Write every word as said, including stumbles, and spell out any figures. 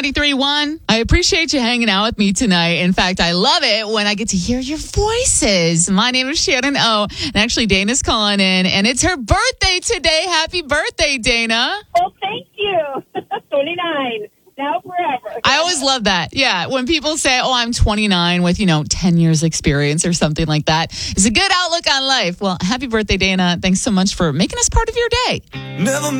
ninety-three point one. I appreciate you hanging out with me tonight. In fact, I love it when I get to hear your voices. My name is Shannon O, and actually Dana's calling in, and it's her birthday today. Happy birthday, Dana. Well, thank you. twenty-nine. Now forever. I always love that. Yeah. When people say, oh, I'm twenty-nine with, you know, ten years experience or something like that. It's a good outlook on life. Well, happy birthday, Dana. Thanks so much for making us part of your day. Never